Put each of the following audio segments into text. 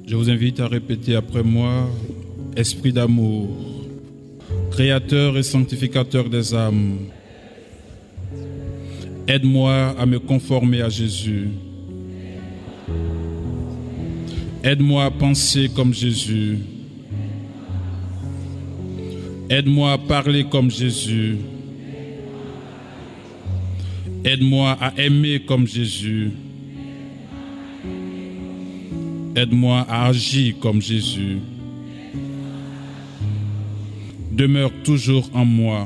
Je vous invite à répéter après moi, Esprit d'amour, Créateur et sanctificateur des âmes, aide-moi à me conformer à Jésus. Aide-moi à penser comme Jésus. Aide-moi à parler comme Jésus. Aide-moi à aimer comme Jésus. Aide-moi à agir comme Jésus. Demeure toujours en moi.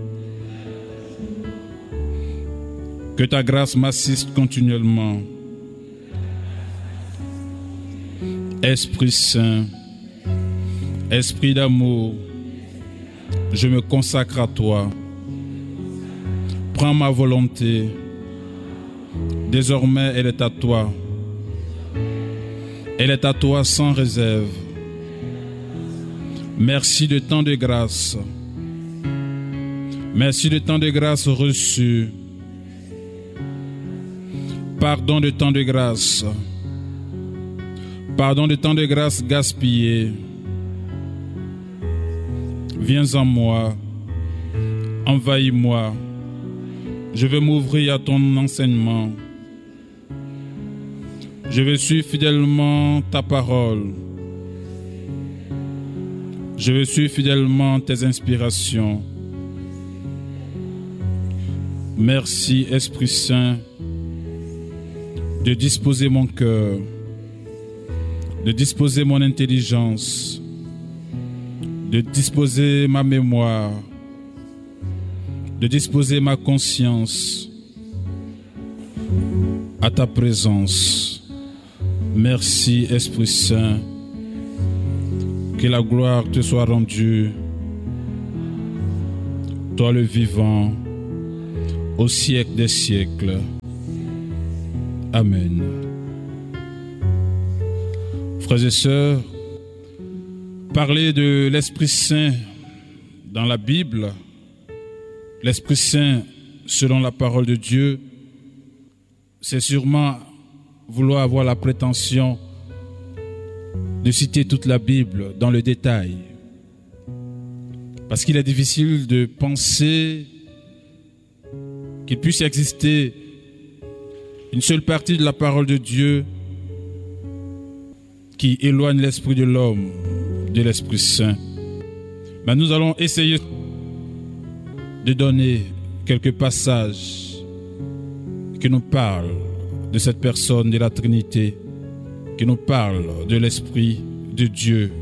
Que ta grâce m'assiste continuellement. Esprit Saint, Esprit d'amour, je me consacre à toi. Prends ma volonté. Désormais, elle est à toi. Elle est à toi sans réserve. Merci de tant de grâce. Merci de tant de grâce reçues. Pardon de tant de grâce. Pardon de tant de grâce gaspillées. Viens en moi. Envahis-moi. Je veux m'ouvrir à ton enseignement. Je veux suivre fidèlement ta parole. Je veux suivre fidèlement tes inspirations. Merci, Esprit Saint, de disposer mon cœur, de disposer mon intelligence, de disposer ma mémoire, de disposer ma conscience à ta présence. Merci, Esprit Saint, que la gloire te soit rendue, toi le vivant, au siècle des siècles. Amen. Frères et sœurs, parler de l'Esprit Saint dans la Bible, l'Esprit Saint selon la parole de Dieu, c'est sûrement vouloir avoir la prétention de citer toute la Bible dans le détail. Parce qu'il est difficile de penser qu'il puisse exister une seule partie de la parole de Dieu qui éloigne l'esprit de l'homme de l'Esprit Saint. Mais nous allons essayer de donner quelques passages qui nous parlent de cette personne de la Trinité, qui nous parlent de l'Esprit de Dieu.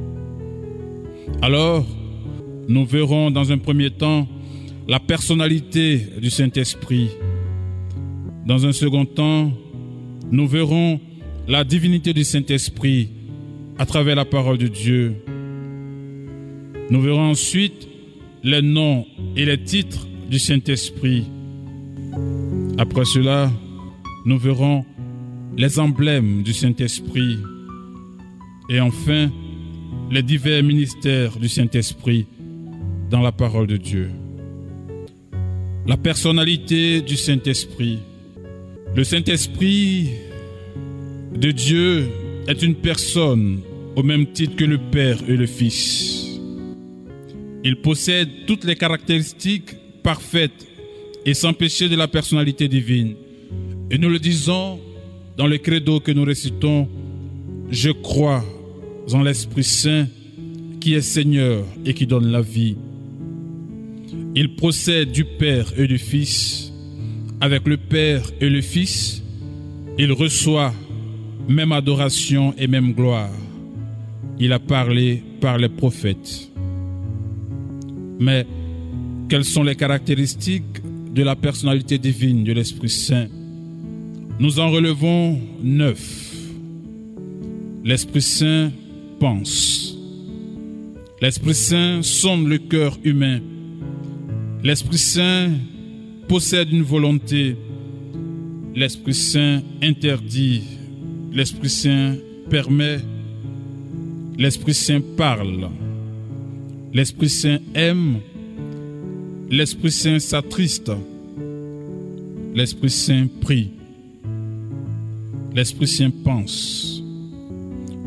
Alors, nous verrons dans un premier temps la personnalité du Saint-Esprit. Dans un second temps, nous verrons la divinité du Saint-Esprit à travers la parole de Dieu. Nous verrons ensuite les noms et les titres du Saint-Esprit. Après cela, nous verrons les emblèmes du Saint-Esprit. Et enfin, les divers ministères du Saint-Esprit dans la parole de Dieu. La personnalité du Saint-Esprit. Le Saint-Esprit de Dieu est une personne au même titre que le Père et le Fils. Il possède toutes les caractéristiques parfaites et sans péché de la personnalité divine. Et nous le disons dans le credo que nous récitons, je crois en l'Esprit Saint qui est Seigneur et qui donne la vie. Il procède du Père et du Fils. Avec le Père et le Fils, il reçoit même adoration et même gloire. Il a parlé par les prophètes. Mais quelles sont les caractéristiques de la personnalité divine de l'Esprit Saint? Nous en relevons 9. L'Esprit Saint pense. L'Esprit Saint sonde le cœur humain. L'Esprit Saint possède une volonté. L'Esprit Saint interdit. L'Esprit Saint permet. L'Esprit Saint parle. L'Esprit Saint aime. L'Esprit Saint s'attriste. L'Esprit Saint prie. L'Esprit Saint pense.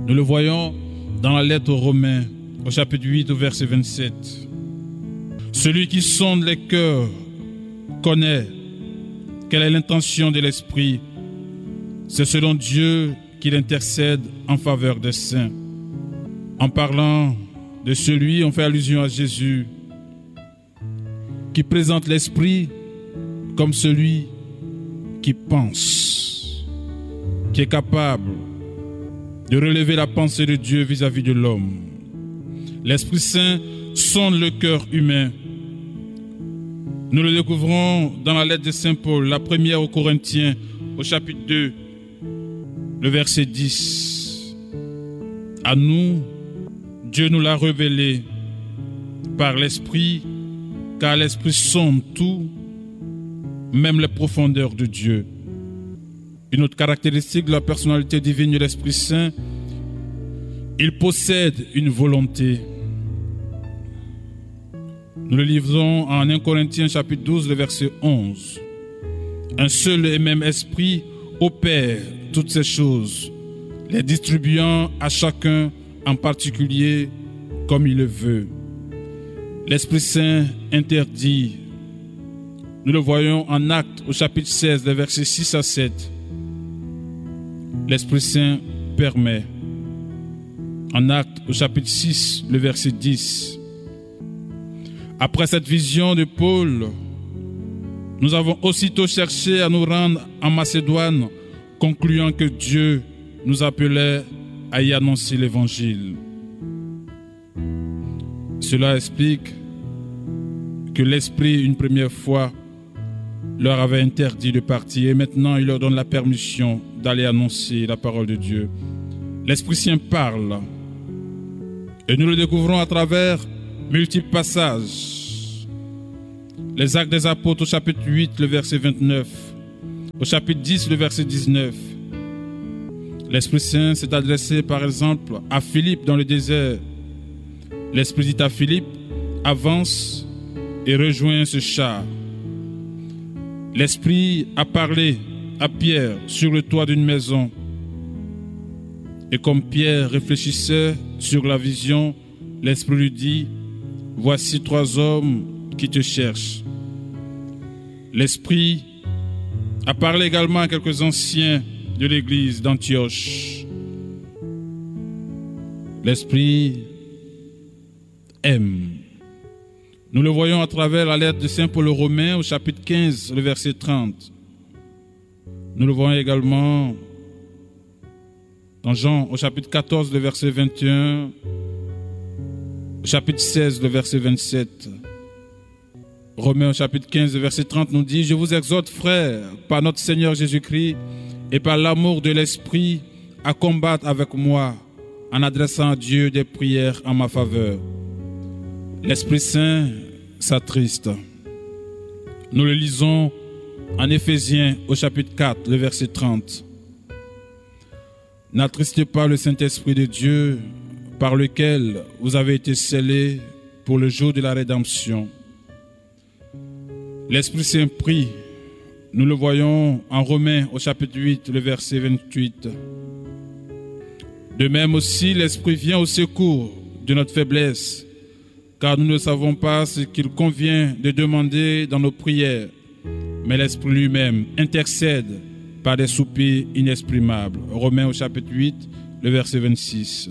Nous le voyons dans la lettre aux Romains, au chapitre 8, au verset 27. Celui qui sonde les cœurs connaît quelle est l'intention de l'Esprit. C'est selon Dieu qu'il intercède en faveur des saints. En parlant de celui, on fait allusion à Jésus, qui présente l'Esprit comme celui qui pense, qui est capable de relever la pensée de Dieu vis-à-vis de l'homme. L'Esprit Saint sonde le cœur humain. Nous le découvrons dans la lettre de Saint Paul, la première aux Corinthiens, au chapitre 2, le verset 10. À nous, Dieu nous l'a révélé par l'Esprit, car l'Esprit sonde tout, même les profondeurs de Dieu. Une autre caractéristique de la personnalité divine de l'Esprit Saint, il possède une volonté. Nous le lisons en 1 Corinthiens chapitre 12, le verset 11. Un seul et même esprit opère toutes ces choses, les distribuant à chacun en particulier comme il le veut. L'Esprit Saint interdit. Nous le voyons en Actes au chapitre 16, les versets 6 à 7. L'Esprit Saint permet. En Actes au chapitre 6, le verset 10. Après cette vision de Paul, nous avons aussitôt cherché à nous rendre en Macédoine, concluant que Dieu nous appelait à y annoncer l'Évangile. Cela explique que l'Esprit, une première fois, leur avait interdit de partir et maintenant il leur donne la permission d'aller annoncer la parole de Dieu. L'Esprit Saint parle et nous le découvrons à travers multiples passages. Les Actes des Apôtres au chapitre 8, le verset 29, au chapitre 10, le verset 19. L'Esprit Saint s'est adressé par exemple à Philippe dans le désert. L'Esprit dit à Philippe, avance et rejoins ce char. L'Esprit a parlé à Pierre sur le toit d'une maison. Et comme Pierre réfléchissait sur la vision, l'Esprit lui dit, voici 3 hommes qui te cherchent. L'Esprit a parlé également à quelques anciens de l'église d'Antioche. L'Esprit aime. Nous le voyons à travers la lettre de Saint Paul aux Romains au chapitre 15, le verset 30. Nous le voyons également dans Jean au chapitre 14, le verset 21, au chapitre 16, le verset 27. Romains au chapitre 15, le verset 30 nous dit « Je vous exhorte, frères, par notre Seigneur Jésus-Christ et par l'amour de l'Esprit, à combattre avec moi en adressant à Dieu des prières en ma faveur. » L'Esprit Saint s'attriste. Nous le lisons en Éphésiens au chapitre 4, le verset 30. N'attristez pas le Saint-Esprit de Dieu par lequel vous avez été scellés pour le jour de la rédemption. L'Esprit Saint prie. Nous le voyons en Romains au chapitre 8, le verset 28. De même aussi, l'Esprit vient au secours de notre faiblesse, car nous ne savons pas ce qu'il convient de demander dans nos prières, mais l'Esprit lui-même intercède par des soupirs inexprimables. Romains au chapitre 8, le verset 26.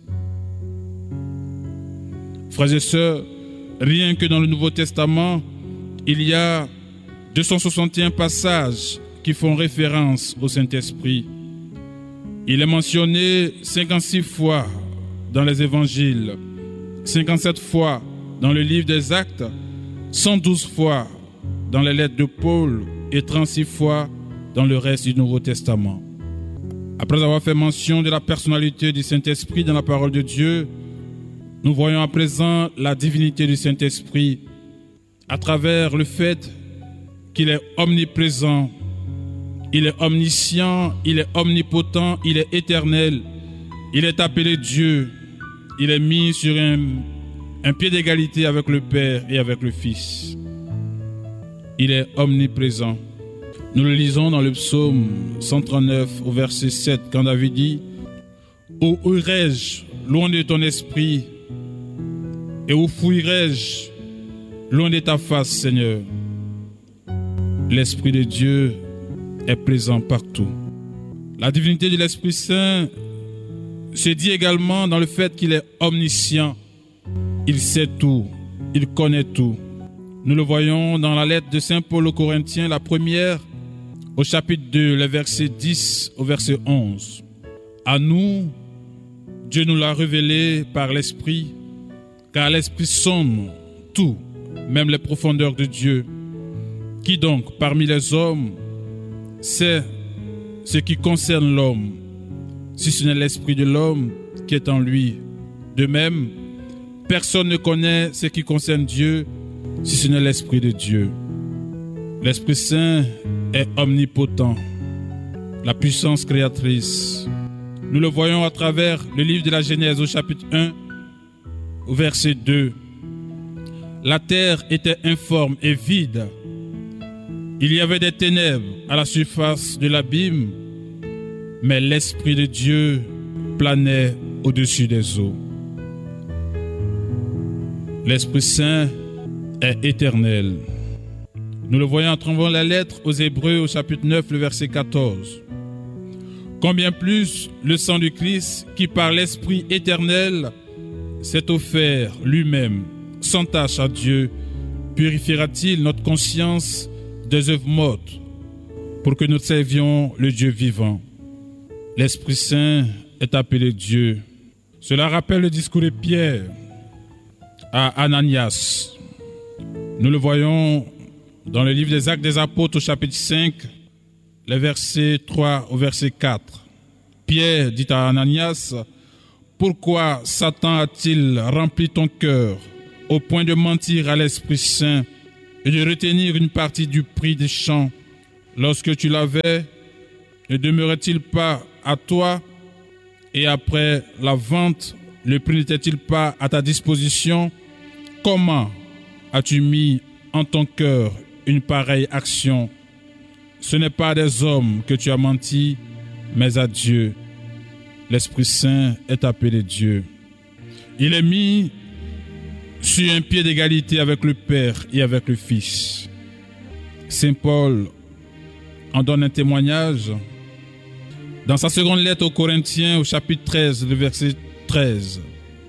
Frères et sœurs, rien que dans le Nouveau Testament, il y a 261 passages qui font référence au Saint-Esprit. Il est mentionné 56 fois dans les évangiles, 57 fois dans le livre des Actes, 112 fois dans les lettres de Paul et 36 fois dans le reste du Nouveau Testament. Après avoir fait mention de la personnalité du Saint-Esprit dans la parole de Dieu, nous voyons à présent la divinité du Saint-Esprit à travers le fait qu'il est omniprésent, il est omniscient, il est omnipotent, il est éternel, il est appelé Dieu, il est mis sur un pied d'égalité avec le Père et avec le Fils. Il est omniprésent. Nous le lisons dans le psaume 139 au verset 7 quand David dit « Où irai-je loin de ton esprit? Et où fuirai-je loin de ta face, Seigneur? L'Esprit de Dieu est présent partout. La divinité de l'Esprit Saint se dit également dans le fait qu'il est omniscient. Il sait tout, il connaît tout. Nous le voyons dans la lettre de Saint Paul aux Corinthiens, la première, au chapitre 2, les versets 10 au verset 11. À nous, Dieu nous l'a révélé par l'Esprit, car l'Esprit sonde tout, même les profondeurs de Dieu. Qui donc, parmi les hommes, sait ce qui concerne l'homme, si ce n'est l'Esprit de l'homme qui est en lui? De même, personne ne connaît ce qui concerne Dieu, si ce n'est l'Esprit de Dieu. L'Esprit Saint est omnipotent, la puissance créatrice. Nous le voyons à travers le livre de la Genèse au chapitre 1, au verset 2. La terre était informe et vide. Il y avait des ténèbres à la surface de l'abîme, mais l'Esprit de Dieu planait au-dessus des eaux. L'Esprit Saint est éternel. Nous le voyons à travers la lettre aux Hébreux au chapitre 9, le verset 14. Combien plus le sang du Christ, qui par l'Esprit éternel s'est offert lui-même sans tache à Dieu, purifiera-t-il notre conscience des œuvres mortes pour que nous servions le Dieu vivant? L'Esprit Saint est appelé Dieu. Cela rappelle le discours de Pierre à Ananias. Nous le voyons dans le livre des Actes des Apôtres au chapitre 5, les versets 3 au verset 4. Pierre dit à Ananias: pourquoi Satan a-t-il rempli ton cœur au point de mentir à l'Esprit Saint et de retenir une partie du prix des champs? Lorsque tu l'avais, ne demeurait-il pas à toi? Et après la vente, le prix n'était-il pas à ta disposition? Comment as-tu mis en ton cœur une pareille action? Ce n'est pas à des hommes que tu as menti, mais à Dieu. L'Esprit Saint est appelé Dieu. Il est mis sur un pied d'égalité avec le Père et avec le Fils. Saint Paul en donne un témoignage dans sa seconde lettre aux Corinthiens au chapitre 13, le verset 13.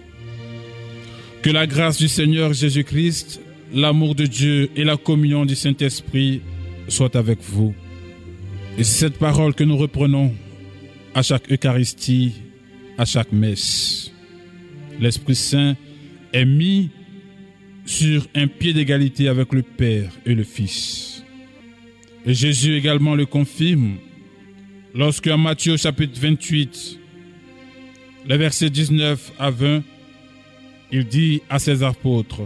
Que la grâce du Seigneur Jésus-Christ, l'amour de Dieu et la communion du Saint-Esprit soient avec vous. Et c'est cette parole que nous reprenons à chaque Eucharistie, à chaque messe. L'Esprit Saint est mis sur un pied d'égalité avec le Père et le Fils. Et Jésus également le confirme lorsque en Matthieu chapitre 28, les versets 19 à 20, il dit à ses apôtres: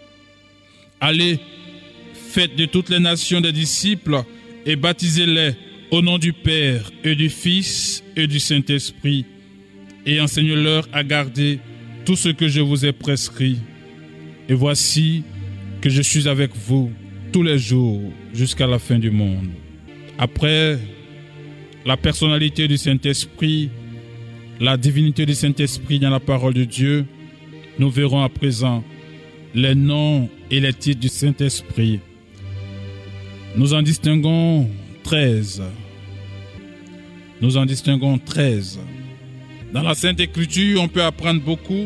allez, faites de toutes les nations des disciples et baptisez-les au nom du Père et du Fils et du Saint-Esprit, et enseignez-leur à garder tout ce que je vous ai prescrit. Et voici que je suis avec vous tous les jours jusqu'à la fin du monde. Après la personnalité du Saint-Esprit, la divinité du Saint-Esprit dans la parole de Dieu, nous verrons à présent les noms et les titres du Saint-Esprit. Nous en distinguons 13. Nous en distinguons 13. Dans la Sainte Écriture, on peut apprendre beaucoup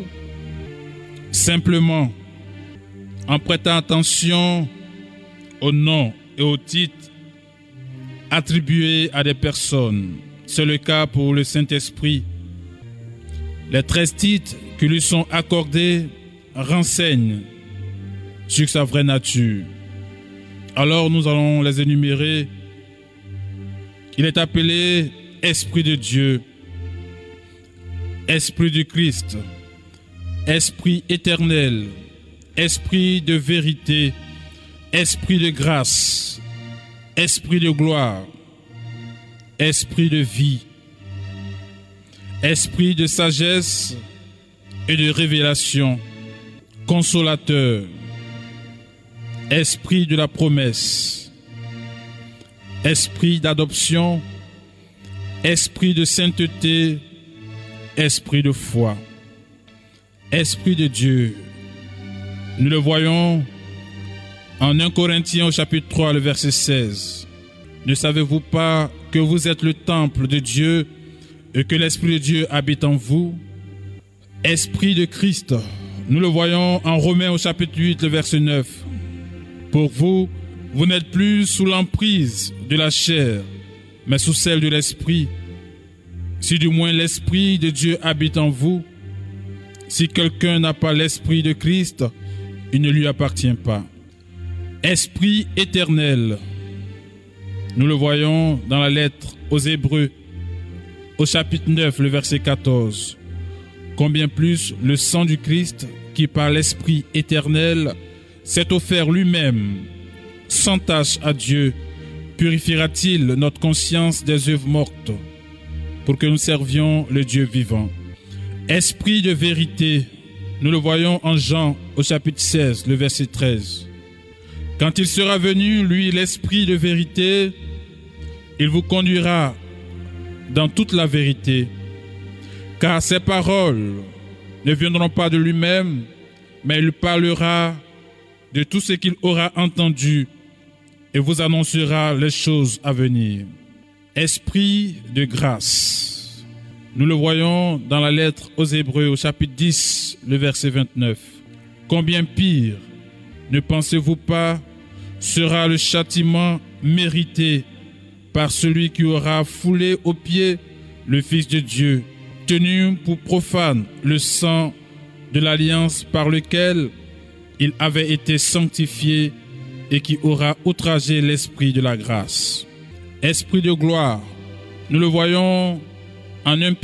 simplement en prêtant attention aux noms et aux titres attribués à des personnes. C'est le cas pour le Saint-Esprit. Les 13 titres qui lui sont accordés renseignent sur sa vraie nature. Alors nous allons les énumérer. Il est appelé Esprit de Dieu, Esprit du Christ, Esprit éternel, Esprit de vérité, Esprit de grâce, Esprit de gloire, Esprit de vie, Esprit de sagesse et de révélation, Consolateur, Esprit de la promesse, Esprit d'adoption, Esprit de sainteté, esprit de foi, esprit de Dieu. Nous le voyons en 1 Corinthiens au chapitre 3, le verset 16. Ne savez-vous pas que vous êtes le temple de Dieu et que l'Esprit de Dieu habite en vous? Esprit de Christ. Nous le voyons en Romains au chapitre 8, le verset 9. Pour vous, vous n'êtes plus sous l'emprise de la chair, mais sous celle de l'Esprit. Si du moins l'Esprit de Dieu habite en vous, si quelqu'un n'a pas l'Esprit de Christ, il ne lui appartient pas. Esprit éternel. Nous le voyons dans la lettre aux Hébreux, au chapitre 9, le verset 14. Combien plus le sang du Christ, qui par l'Esprit éternel s'est offert lui-même, sans tache à Dieu, purifiera-t-il notre conscience des œuvres mortes, pour que nous servions le Dieu vivant. Esprit de vérité, nous le voyons en Jean au chapitre 16, le verset 13. Quand il sera venu, lui, l'Esprit de vérité, il vous conduira dans toute la vérité, car ses paroles ne viendront pas de lui-même, mais il parlera de tout ce qu'il aura entendu et vous annoncera les choses à venir. Esprit de grâce. Nous le voyons dans la lettre aux Hébreux au chapitre 10, le verset 29. Combien pire, ne pensez-vous pas, sera le châtiment mérité par celui qui aura foulé aux pieds le Fils de Dieu, tenu pour profane le sang de l'alliance par lequel il avait été sanctifié et qui aura outragé l'Esprit de la grâce. Esprit de gloire, nous le voyons en 1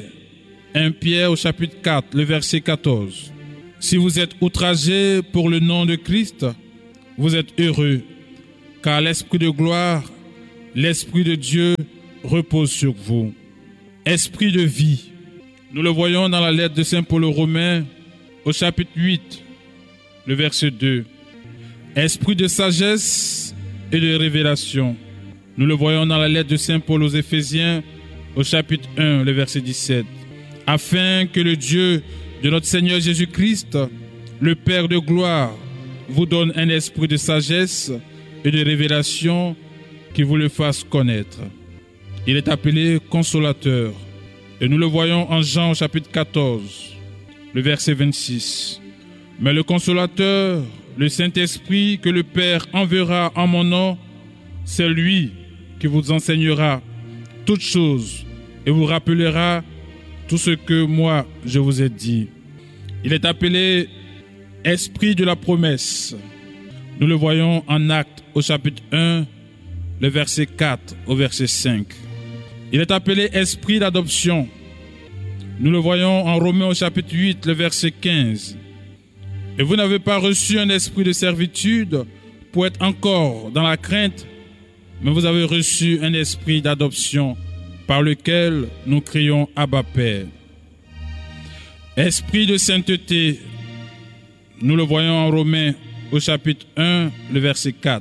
Pierre au chapitre 4, le verset 14. Si vous êtes outragés pour le nom de Christ, vous êtes heureux, car l'Esprit de gloire, l'Esprit de Dieu repose sur vous. Esprit de vie, nous le voyons dans la lettre de Saint Paul aux Romains, au chapitre 8, le verset 2. Esprit de sagesse et de révélation, nous le voyons dans la lettre de Saint Paul aux Éphésiens, au chapitre 1, le verset 17. Afin que le Dieu de notre Seigneur Jésus-Christ, le Père de gloire, vous donne un esprit de sagesse et de révélation qui vous le fasse connaître. Il est appelé consolateur. Et nous le voyons en Jean au chapitre 14, le verset 26. Mais le consolateur, le Saint-Esprit que le Père enverra en mon nom, c'est lui qui vous enseignera toutes choses et vous rappellera tout ce que moi je vous ai dit. Il est appelé Esprit de la promesse. Nous le voyons en Actes au chapitre 1, le verset 4 au verset 5. Il est appelé Esprit d'adoption. Nous le voyons en Romains au chapitre 8, le verset 15. Et vous n'avez pas reçu un esprit de servitude pour être encore dans la crainte, mais vous avez reçu un esprit d'adoption par lequel nous crions Abba Père. Esprit de sainteté, nous le voyons en Romains au chapitre 1, le verset 4.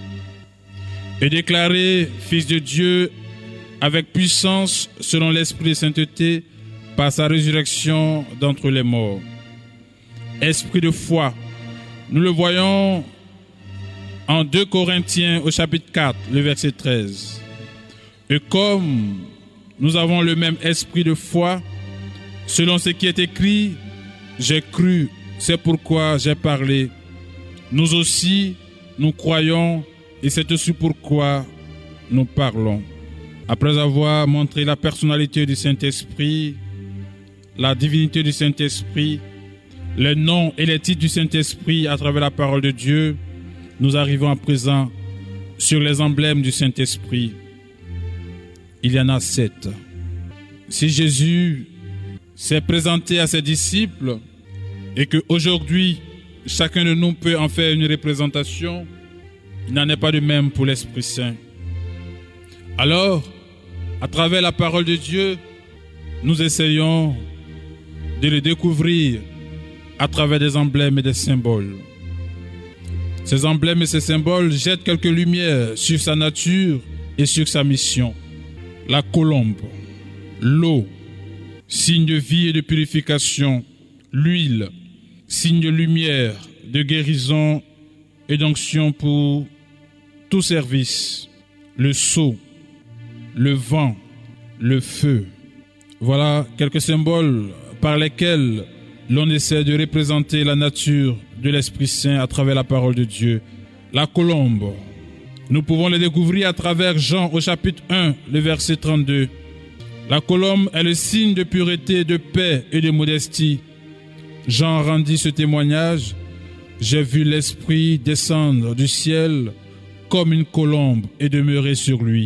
Et déclaré Fils de Dieu avec puissance selon l'esprit de sainteté par sa résurrection d'entre les morts. Esprit de foi, nous le voyons en 2 Corinthiens au chapitre 4, le verset 13. Et comme nous avons le même esprit de foi, selon ce qui est écrit, j'ai cru, c'est pourquoi j'ai parlé. Nous aussi, nous croyons, et c'est aussi pourquoi nous parlons. Après avoir montré la personnalité du Saint-Esprit, la divinité du Saint-Esprit, les noms et les titres du Saint-Esprit à travers la parole de Dieu, nous arrivons à présent sur les emblèmes du Saint-Esprit. Il y en a 7. Si Jésus s'est présenté à ses disciples et qu'aujourd'hui, chacun de nous peut en faire une représentation, il n'en est pas de même pour l'Esprit Saint. Alors, à travers la parole de Dieu, nous essayons de le découvrir à travers des emblèmes et des symboles. Ces emblèmes et ces symboles jettent quelques lumières sur sa nature et sur sa mission. La colombe, l'eau, signe de vie et de purification, l'huile, signe de lumière, de guérison et d'onction pour tout service, le sceau, le vent, le feu. Voilà quelques symboles par lesquels l'on essaie de représenter la nature de l'Esprit Saint à travers la parole de Dieu. La colombe, nous pouvons le découvrir à travers Jean au chapitre 1, le verset 32. La colombe est le signe de pureté, de paix et de modestie. Jean rendit ce témoignage. J'ai vu l'Esprit descendre du ciel comme une colombe et demeurer sur lui.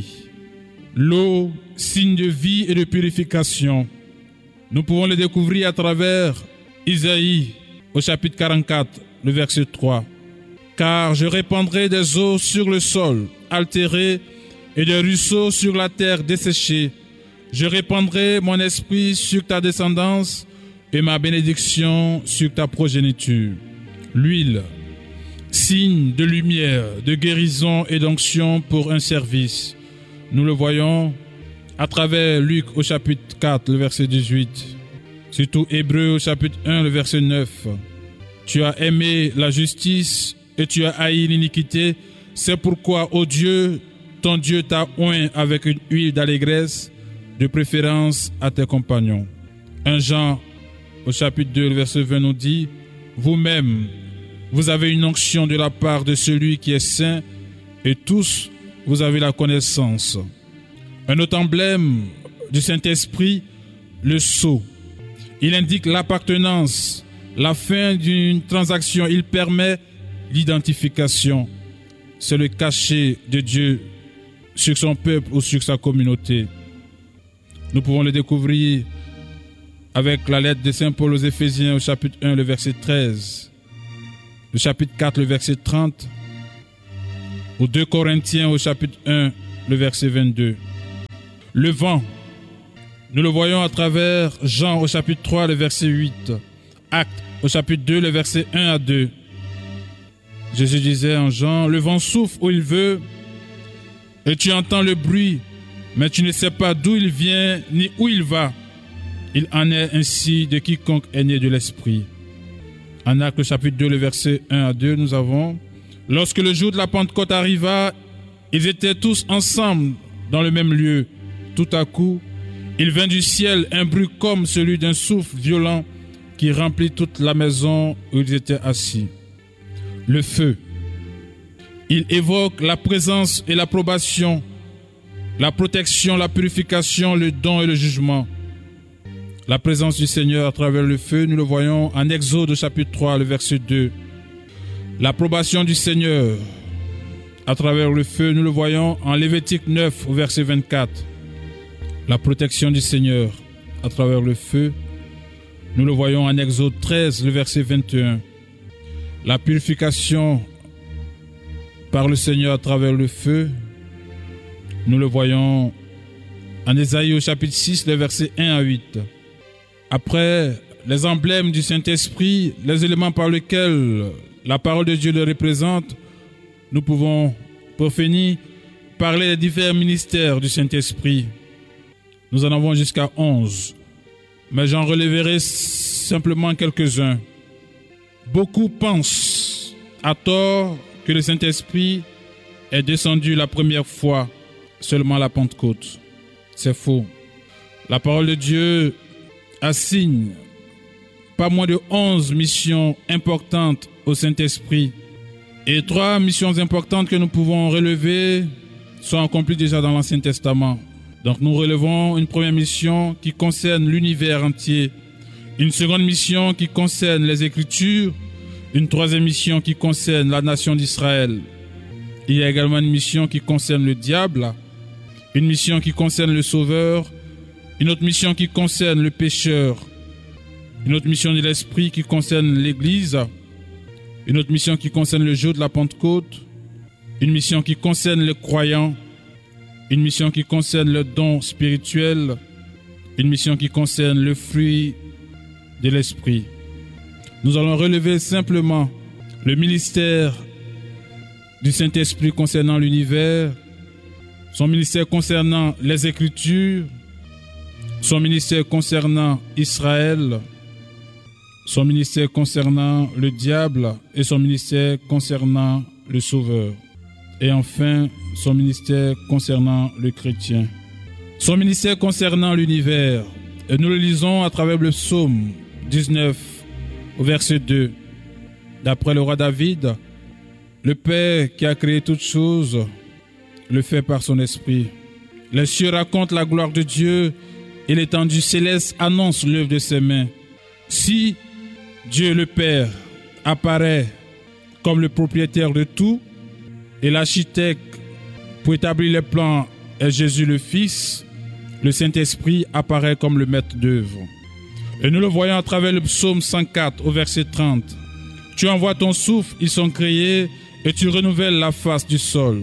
L'eau, signe de vie et de purification. Nous pouvons le découvrir à travers Isaïe au chapitre 44, le verset 3. Car je répandrai des eaux sur le sol altéré et des ruisseaux sur la terre desséchée. Je répandrai mon esprit sur ta descendance et ma bénédiction sur ta progéniture. L'huile, signe de lumière, de guérison et d'onction pour un service. Nous le voyons à travers Luc au chapitre 4, le verset 18. Surtout Hébreux au chapitre 1, le verset 9. Tu as aimé la justice et tu as haï l'iniquité. C'est pourquoi, ô Dieu, ton Dieu t'a oint avec une huile d'allégresse, de préférence à tes compagnons. 1 Jean au chapitre 2, le verset 20 nous dit, vous-même, vous avez une onction de la part de celui qui est saint, et tous, vous avez la connaissance. Un autre emblème du Saint-Esprit, le sceau. Il indique l'appartenance, la fin d'une transaction. Il permet l'identification. C'est le cachet de Dieu sur son peuple ou sur sa communauté. Nous pouvons le découvrir avec la lettre de Saint Paul aux Éphésiens au chapitre 1, le verset 13. Le chapitre 4, le verset 30. Aux 2 Corinthiens au chapitre 1, le verset 22. Le vent, nous le voyons à travers Jean au chapitre 3, le verset 8. Actes au chapitre 2, le verset 1 à 2. Jésus disait en Jean, le vent souffle où il veut et tu entends le bruit, mais tu ne sais pas d'où il vient ni où il va. Il en est ainsi de quiconque est né de l'Esprit. En Actes chapitre 2, le verset 1 à 2, nous avons, lorsque le jour de la Pentecôte arriva, ils étaient tous ensemble dans le même lieu. Tout à coup, il vint du ciel un bruit comme celui d'un souffle violent qui remplit toute la maison où ils étaient assis. Le feu. Il évoque la présence et l'approbation, la protection, la purification, le don et le jugement. La présence du Seigneur à travers le feu, nous le voyons en Exode chapitre 3, le verset 2. L'approbation du Seigneur à travers le feu, nous le voyons en Lévitique 9, au verset 24. La protection du Seigneur à travers le feu, nous le voyons en Exode 13, le verset 21. La purification par le Seigneur à travers le feu, nous le voyons en Ésaïe au chapitre 6, le verset 1 à 8. Après les emblèmes du Saint-Esprit, les éléments par lesquels la parole de Dieu le représente, nous pouvons, pour finir, parler des divers ministères du Saint-Esprit. Nous en avons jusqu'à 11, mais j'en relèverai simplement quelques-uns. Beaucoup pensent, à tort, que le Saint-Esprit est descendu la première fois seulement à la Pentecôte. C'est faux. La parole de Dieu assigne pas moins de 11 missions importantes au Saint-Esprit. Et 3 missions importantes que nous pouvons relever sont accomplies déjà dans l'Ancien Testament. Donc nous relevons une première mission qui concerne l'univers entier, une seconde mission qui concerne les Écritures, une troisième mission qui concerne la nation d'Israël. Il y a également une mission qui concerne le diable, une mission qui concerne le Sauveur, une autre mission qui concerne le pécheur, une autre mission de l'Esprit qui concerne l'Église, une autre mission qui concerne le jour de la Pentecôte, une mission qui concerne les croyants, une mission qui concerne le don spirituel, une mission qui concerne le fruit de l'Esprit. Nous allons relever simplement le ministère du Saint-Esprit concernant l'univers, son ministère concernant les Écritures, son ministère concernant Israël, son ministère concernant le diable et son ministère concernant le Sauveur. Et enfin, son ministère concernant le chrétien. Son ministère concernant l'univers. Et nous le lisons à travers le psaume 19, au verset 2. D'après le roi David, le Père qui a créé toutes choses le fait par son esprit. Les cieux racontent la gloire de Dieu et l'étendue céleste annonce l'œuvre de ses mains. Si Dieu le Père apparaît comme le propriétaire de tout et l'architecte pour établir les plans est Jésus le Fils, le Saint-Esprit apparaît comme le maître d'œuvre. Et nous le voyons à travers le psaume 104 au verset 30. Tu envoies ton souffle, ils sont créés, et tu renouvelles la face du sol.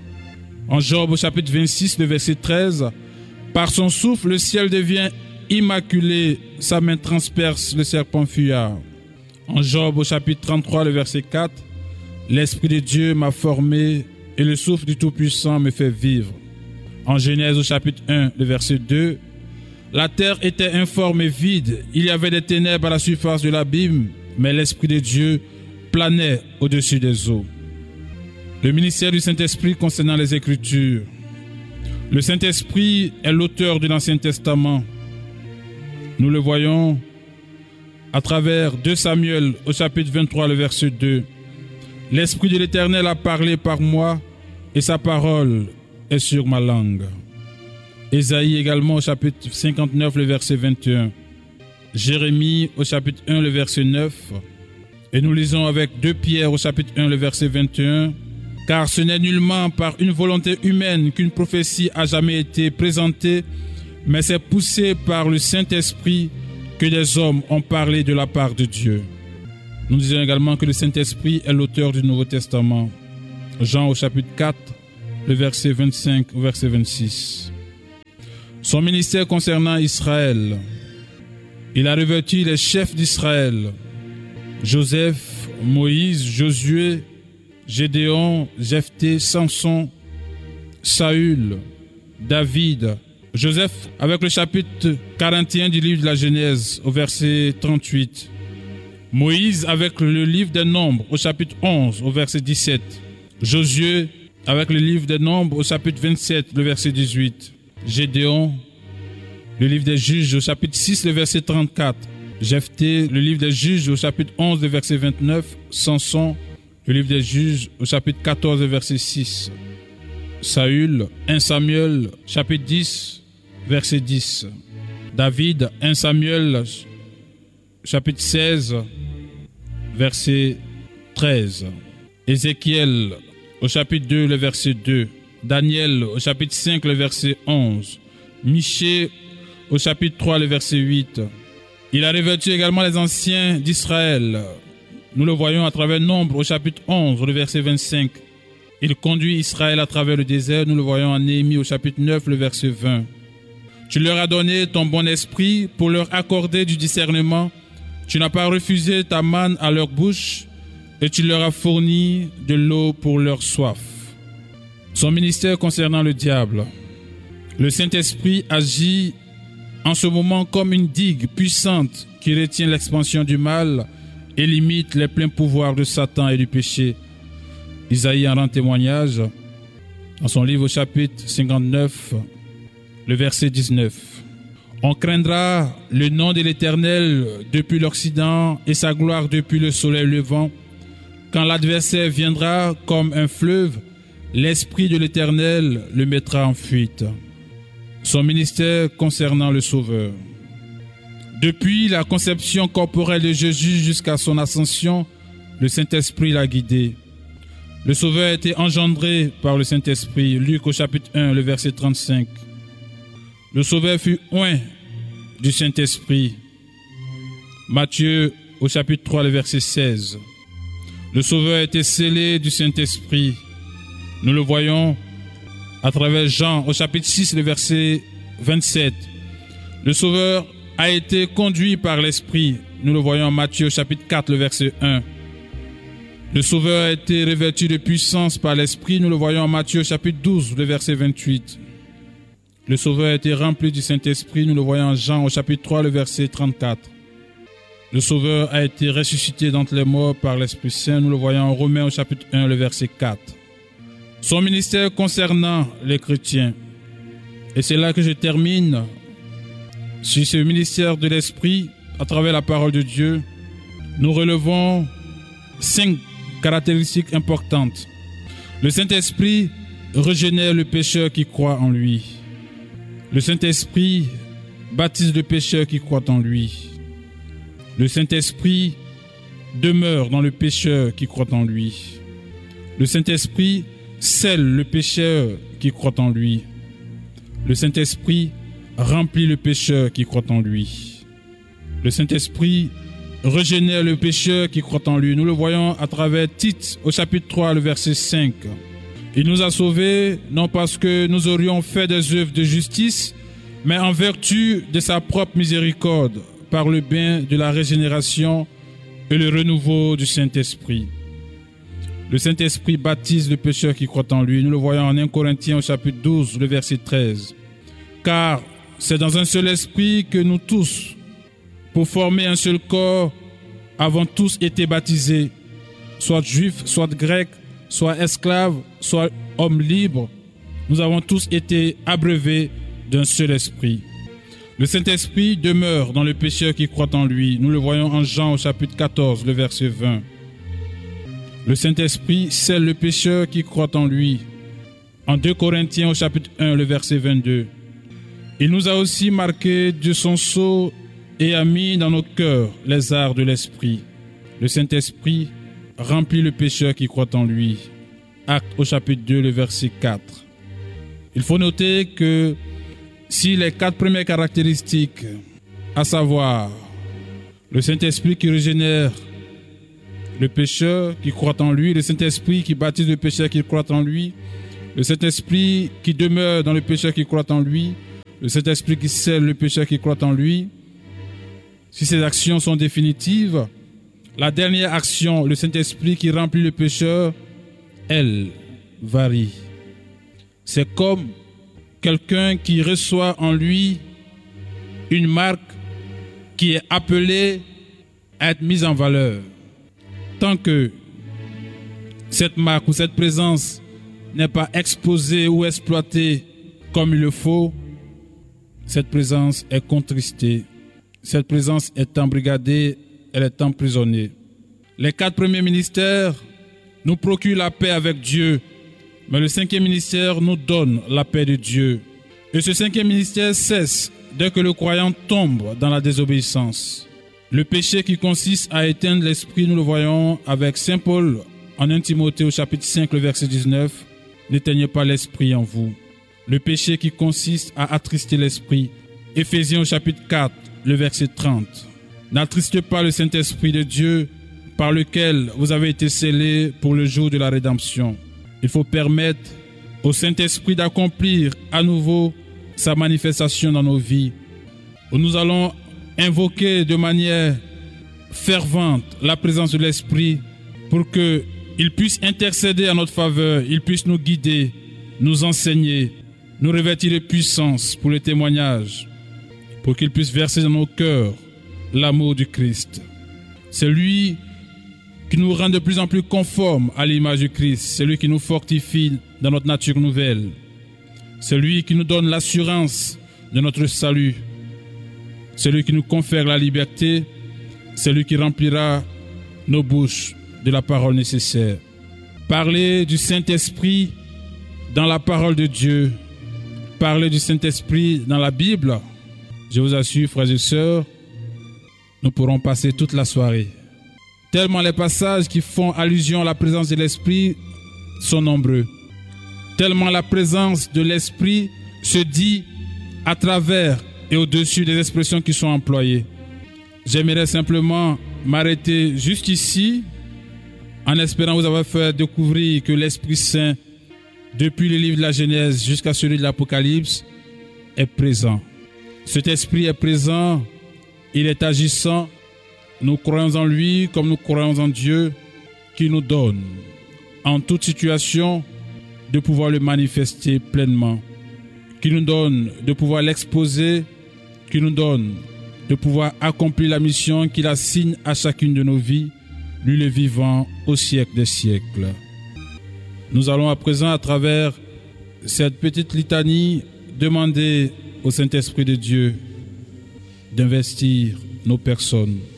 En Job au chapitre 26, le verset 13, par son souffle, le ciel devient immaculé, sa main transperce le serpent fuyard. En Job au chapitre 33, le verset 4, l'Esprit de Dieu m'a formé, et le souffle du Tout-Puissant me fait vivre. En Genèse au chapitre 1, le verset 2, la terre était informe et vide, il y avait des ténèbres à la surface de l'abîme, mais l'Esprit de Dieu planait au-dessus des eaux. Le ministère du Saint-Esprit concernant les Écritures. Le Saint-Esprit est l'auteur de l'Ancien Testament. Nous le voyons à travers 2 Samuel au chapitre 23, le verset 2. L'Esprit de l'Éternel a parlé par moi et sa parole est sur ma langue. Ésaïe également au chapitre 59, le verset 21. Jérémie au chapitre 1, le verset 9. Et nous lisons avec 2 Pierre au chapitre 1, le verset 21. Car ce n'est nullement par une volonté humaine qu'une prophétie a jamais été présentée, mais c'est poussé par le Saint-Esprit que des hommes ont parlé de la part de Dieu. Nous disons également que le Saint-Esprit est l'auteur du Nouveau Testament. Jean au chapitre 4, le verset 25 au verset 26. Son ministère concernant Israël. Il a revêtu les chefs d'Israël, Joseph, Moïse, Josué, Gédéon, Jephthé, Samson, Saül, David. Joseph avec le chapitre 41 du livre de la Genèse au verset 38. Moïse avec le livre des Nombres au chapitre 11 au verset 17. Josué avec le livre des Nombres au chapitre 27 le verset 18. Gédéon, le livre des Juges au chapitre 6 le verset 34. Jephthé, le livre des Juges au chapitre 11 le verset 29. Samson, le livre des Juges au chapitre 14 le verset 6. Saül, 1 Samuel chapitre 10 verset 10. David, 1 Samuel chapitre 16 verset 13. Ézéchiel au chapitre 2 le verset 2. Daniel au chapitre 5 le verset 11. Michée au chapitre 3 le verset 8. Il a revêtu également les anciens d'Israël. Nous le voyons à travers Nombre au chapitre 11 le verset 25. Il conduit Israël à travers le désert. Nous le voyons en Néhémie au chapitre 9 le verset 20. Tu leur as donné ton bon esprit pour leur accorder du discernement. Tu n'as pas refusé ta manne à leur bouche et tu leur as fourni de l'eau pour leur soif. Son ministère concernant le diable. Le Saint-Esprit agit en ce moment comme une digue puissante qui retient l'expansion du mal et limite les pleins pouvoirs de Satan et du péché. Isaïe en rend témoignage dans son livre au chapitre 59, le verset 19. On craindra le nom de l'Éternel depuis l'Occident et sa gloire depuis le soleil levant. Quand l'adversaire viendra comme un fleuve, l'Esprit de l'Éternel le mettra en fuite. Son ministère concernant le Sauveur. Depuis la conception corporelle de Jésus jusqu'à son ascension, le Saint-Esprit l'a guidé. Le Sauveur a été engendré par le Saint-Esprit. Luc au chapitre 1, le verset 35. Le Sauveur fut oint du Saint-Esprit. Matthieu au chapitre 3, le verset 16. Le Sauveur a été scellé du Saint-Esprit. Nous le voyons à travers Jean au chapitre 6, le verset 27. Le Sauveur a été conduit par l'Esprit. Nous le voyons en Matthieu au chapitre 4, le verset 1. Le Sauveur a été revêtu de puissance par l'Esprit. Nous le voyons en Matthieu au chapitre 12, le verset 28. Le Sauveur a été rempli du Saint-Esprit, nous le voyons en Jean au chapitre 3, le verset 34. Le Sauveur a été ressuscité d'entre les morts par l'Esprit Saint, nous le voyons en Romains au chapitre 1, le verset 4. Son ministère concernant les chrétiens. Et c'est là que je termine sur ce ministère de l'Esprit à travers la parole de Dieu. Nous relevons 5 caractéristiques importantes. Le Saint-Esprit régénère le pécheur qui croit en lui. Le Saint-Esprit baptise le pécheur qui croit en lui. Le Saint-Esprit demeure dans le pécheur qui croit en lui. Le Saint-Esprit scelle le pécheur qui croit en lui. Le Saint-Esprit remplit le pécheur qui croit en lui. Le Saint-Esprit régénère le pécheur qui croit en lui. Nous le voyons à travers Tite au chapitre 3, le verset 5. Il nous a sauvés, non parce que nous aurions fait des œuvres de justice, mais en vertu de sa propre miséricorde, par le bien de la régénération et le renouveau du Saint-Esprit. Le Saint-Esprit baptise le pécheur qui croit en lui. Nous le voyons en 1 Corinthiens au chapitre 12, le verset 13. Car c'est dans un seul esprit que nous tous, pour former un seul corps, avons tous été baptisés, soit juifs, soit grecs, soit esclaves, soit hommes libres. Nous avons tous été abreuvés d'un seul esprit. Le Saint-Esprit demeure dans le pécheur qui croit en lui. Nous le voyons en Jean au chapitre 14, le verset 20. Le Saint-Esprit scelle le pécheur qui croit en lui. En 2 Corinthiens au chapitre 1, le verset 22. Il nous a aussi marqués de son sceau et a mis dans nos cœurs les arts de l'Esprit. Le Saint-Esprit remplit le pécheur qui croit en lui. Actes au chapitre 2, le verset 4. Il faut noter que si les 4 premières caractéristiques, à savoir le Saint-Esprit qui régénère le pécheur qui croit en lui, le Saint-Esprit qui baptise le pécheur qui croit en lui, le Saint-Esprit qui demeure dans le pécheur qui croit en lui, le Saint-Esprit qui scelle le pécheur qui croit en lui, si ces actions sont définitives, la dernière action, le Saint-Esprit qui remplit le pécheur, elle varie. C'est comme quelqu'un qui reçoit en lui une marque qui est appelée à être mise en valeur. Tant que cette marque ou cette présence n'est pas exposée ou exploitée comme il le faut, cette présence est contristée. Cette présence est embrigadée, elle est emprisonnée. Les 4 premiers ministères nous procurent la paix avec Dieu, mais le 5e ministère nous donne la paix de Dieu. Et ce 5e ministère cesse dès que le croyant tombe dans la désobéissance. Le péché qui consiste à éteindre l'esprit, nous le voyons avec Saint Paul en 1 Timothée au chapitre 5, le verset 19. N'éteignez pas l'esprit en vous. Le péché qui consiste à attrister l'esprit. Éphésiens au chapitre 4, le verset 30. N'attristez pas le Saint-Esprit de Dieu par lequel vous avez été scellés pour le jour de la rédemption. Il faut permettre au Saint-Esprit d'accomplir à nouveau sa manifestation dans nos vies. Nous allons invoquer de manière fervente la présence de l'Esprit pour qu'il puisse intercéder en notre faveur, il puisse nous guider, nous enseigner, nous revêtir de puissance pour le témoignage, pour qu'il puisse verser dans nos cœurs l'amour du Christ. C'est lui qui nous rend de plus en plus conformes à l'image du Christ. C'est lui qui nous fortifie dans notre nature nouvelle. C'est lui qui nous donne l'assurance de notre salut. C'est lui qui nous confère la liberté. C'est lui qui remplira nos bouches de la parole nécessaire. Parler du Saint-Esprit dans la parole de Dieu, parler du Saint-Esprit dans la Bible, je vous assure, frères et sœurs, nous pourrons passer toute la soirée. Tellement les passages qui font allusion à la présence de l'Esprit sont nombreux. Tellement la présence de l'Esprit se dit à travers et au-dessus des expressions qui sont employées. J'aimerais simplement m'arrêter juste ici en espérant vous avoir fait découvrir que l'Esprit Saint, depuis le livre de la Genèse jusqu'à celui de l'Apocalypse, est présent. Cet Esprit est présent, il est agissant. Nous croyons en lui comme nous croyons en Dieu qui nous donne, en toute situation, de pouvoir le manifester pleinement. qui nous donne de pouvoir l'exposer, qui nous donne de pouvoir accomplir la mission qu'il assigne à chacune de nos vies, lui le vivant au siècle des siècles. Nous allons à présent, à travers cette petite litanie, demander au Saint-Esprit de Dieu d'investir nos personnes